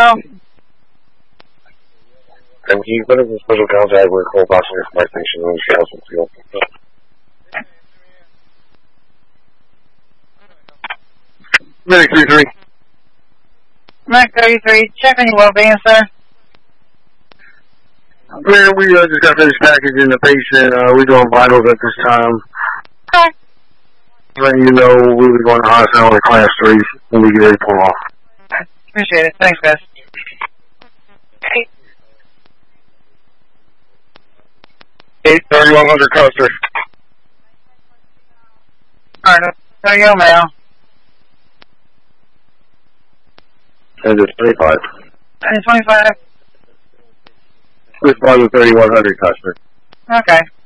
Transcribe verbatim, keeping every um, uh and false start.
Hello? And you put in special contact with Cole Boston Fire Station in Charlottesville Field. Medic three three. Medic thirty-three, check on your well-being, sir. Man, we uh, just got finished packaging the patient. Uh, we're doing vitals at this time. Okay. Letting you know we were going to hospital in class three when we get ready to pull off. Appreciate it. Thanks, guys. eight thirty-one hundred Custer. Alright, there you go, Mail. And it's twenty-five. And twenty-five. Respond to thirty-one hundred Custer. Okay.